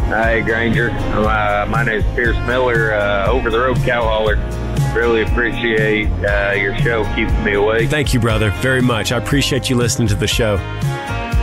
Hi, Granger. My name is Pierce Miller, Over the Road Cow Hauler. Really appreciate your show keeping me awake. Thank you, brother, very much. I appreciate you listening to the show.